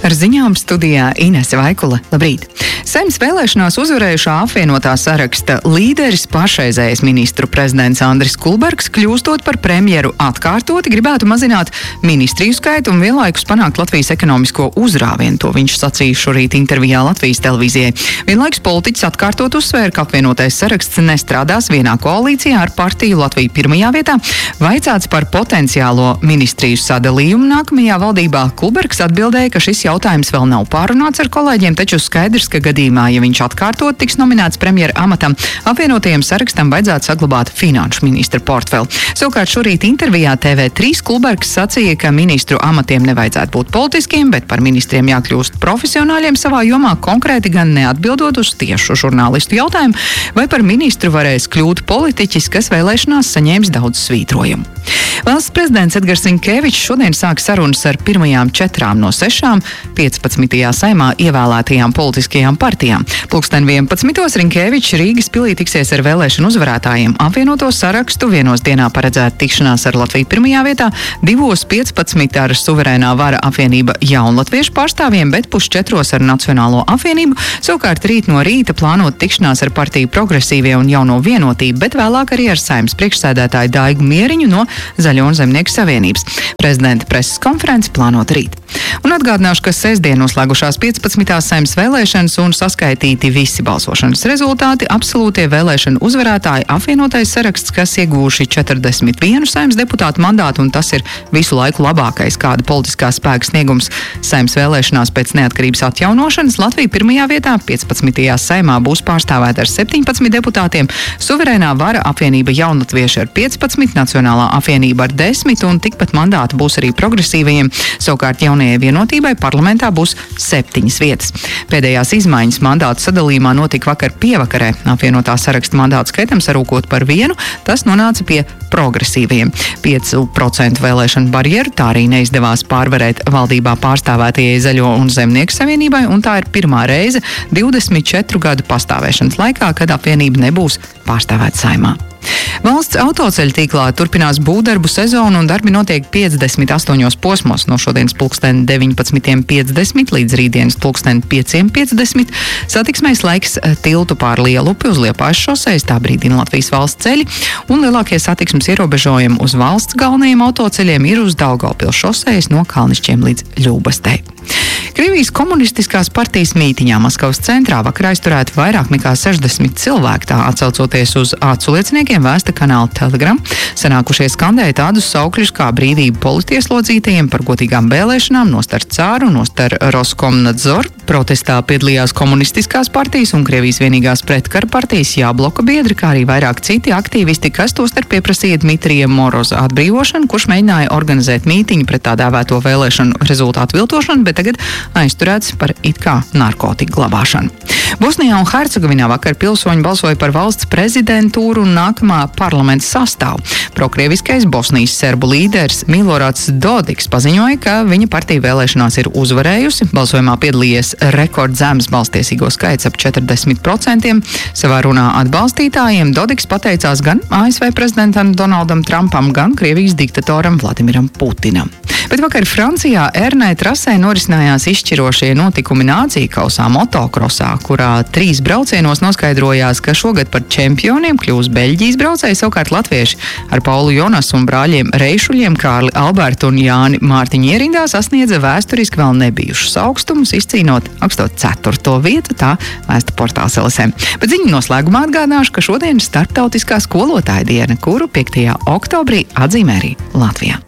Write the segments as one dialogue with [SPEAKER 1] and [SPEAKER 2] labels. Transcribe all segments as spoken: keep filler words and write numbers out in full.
[SPEAKER 1] Ar ziņām studijā Inese Vaikule. Labrīt! Saeimas vēlēšanās uzvarējušā apvienotā saraksta līderis, pašreizējais ministru prezidents Andris Kulbergs, kļūstot par premjeru atkārtoti, gribētu mazināt ministriju skaitu un vienlaikus panākt Latvijas ekonomisko uzrāvienu. To viņš sacīja šorīt intervijā Latvijas televīzijai. Vienlaikus politiķis atkārtot uzsvēra, ka apvienotais saraksts nestrādās vienā koalīcijā ar partiju Latviju pirmajā vietā. Vaicāts par potenciālo ministriju sadalījumu nākamajā valdībā, Kulbergs atbildēja, ka šis jautājums vēl nav pārunāts ar kolēģiem, taču skaidrs, ka gadījumā, ja viņš atkārtot tiks nominēts premjera amatam, apvienotajiem sarakstam vajadzētu saglabāt finanšu ministra portfeli. Savukārt šorīt intervijā T V trīs Kulbergs sacīja, ka ministru amatiem nevajadzētu būt politiskiem, bet par ministriem jākļūst profesionāļiem savā jomā, konkrēti gan neatbildot uz tiešu žurnālistu jautājumu, vai par ministru varēs kļūt politiķis, kas vēlēšanās saņēmis daudz svītrojumu. Valsts prezidents Edgars Rinkevičs šodien sāk sarunas ar pirmajām četrām no sešām piecpadsmitajā Saeimā ievēlētajām politiskajām partijām. Pulksten vienpadsmitos Rinkevičs Rīgas pilī tiksies ar vēlēšanu uzvarētājiem. Apvienoto sarakstu vienos dienā paredzēta tikšanās ar Latviju pirmajā vietā, divos piecpadsmit ar suverēnā vara apvienība jaunlatviešu pārstāvjiem, bet pusčetros ar Nacionālo apvienību. Savukārt rīt no rīta plānot tikšanās ar partiju Progresīvie un Jauno vienotību, bet vēlāk arī ar Saeimas priekšsēdētāju Daigu Mieriņu no Zaļo un Zemnieku savienības. Prezidenta preses konferenci plānot rīt. Un atgādināšu, ka sestdien noslēgušās piecpadsmitās Saeimas vēlēšanas un saskaitīti visi balsošanas rezultāti, absolūtie vēlēšanu uzvarētāji apvienotais saraksts, kas iegūši četrdesmit vienu Saeimas deputātu mandātu, un tas ir visu laiku labākais, kāda politiskā spēka sniegums Saeimas vēlēšanās pēc neatkarības atjaunošanas. Latvija pirmajā vietā piecpadsmitajā Saeimā būs pārstāvēta ar septiņpadsmit deputātiem, suverēnā vara apvienība jaunatvieši ar piecpadsmit, Nacionālā apvienība ar desmit, un tikpat mandāti būs arī progresīvajiem. Savukārt Jaunajai vienotībai parlamentā būs septiņas vietas. Pēdējās izmaiņas mandātu sadalījumā notika vakar pievakarē. Apvienotā saraksta mandātu skaitam sarūkot par vienu, tas nonāca pie progresīviem. piecu procentu vēlēšanu barjeru tā arī neizdevās pārvarēt valdībā pārstāvētajai Zaļo un Zemnieku savienībai, un tā ir pirmā reize divdesmit četru gadu pastāvēšanas laikā, kad apvienība nebūs pārstāvēta Saeimā. Valsts autoceļu tīklā turpinās būvdarbu sezonu un darbi notiek piecdesmit astoņos posmos no šodienas pulksten deviņpadsmit piecdesmit līdz rītdienas pulksten pieci piecdesmit. Satiksmēs laiks tiltu pār Lielupi uz Liepājas šosejas, tā brīdina Latvijas valsts ceļi, un lielākie satiksmes ierobežojumi uz valsts galvenajiem autoceļiem ir uz Daugavpils šosejas no Kalnišķiem līdz Ļūbastei. Krievijas komunistiskās partijas mītiņā Maskavas centrā vakar aizturēti vairāk nekā sešdesmit cilvēki, tā atsaucoties uz acu lieciniekiem vēsta kanāla Telegram. Sanākušie skandēja tādus saukļus kā brīvību politieslodzītajiem, par godīgām vēlēšanām, nostar cāru, nostar Roskomnadzor. Protestā piedalījās komunistiskās partijas un Krievijas vienīgās pretkara partijas Jābloka biedri, kā arī vairāk citi aktīvisti, kas tostarp pieprasīja Dmitrija Moroza atbrīvošanu, kurš mēģināja organizēt mītiņu pret tā dēvēto vēlēšanu rezultātu viltošanu, bet tagad aizturēts par it kā narkotiku glabāšanu. Bosnijā un Hercegovinā vakar pilsoņi balsoja par valsts prezidentūru un nākamā parlamenta sastāvu. Prokrieviskais Bosnijas serbu līderis Milorāds Dodiks paziņoja, ka viņa partija vēlēšanās ir uzvarējusi. Balsojumā piedalījies rekordzems balstiesīgo skaits ap četrdesmit procentiem. Savā runā atbalstītājiem Dodiks pateicās gan A S V prezidentam Donaldam Trumpam, gan Krievijas diktatoram Vladimiram Putinam. Bet vakar Francijā Ernē trasē norisinājās izšķirošie notikumi nāciju-kausā motokrosā, kurā trīs braucienos noskaidrojās, ka šogad par čempioniem kļūs Beļģijas braucēji, savukārt latvieši ar Paulu Jonasu un brāļiem Reišuļiem, Kārli Albertu un Jāni Mārtiņu ierindā sasniedza vēsturiski vēl nebijušus augstumus, izcīnot augsto ceturto vietu, tā vēsta portāls L S M. Bet ziņu noslēgumā atgādināšu, ka šodien ir starptautiskā skolotāja diena, kuru piektajā oktobrī atzīmē arī Latvijā.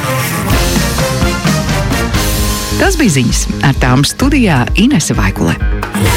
[SPEAKER 1] Tas bija ziņas. Ar tām studijā Inese Vaikule.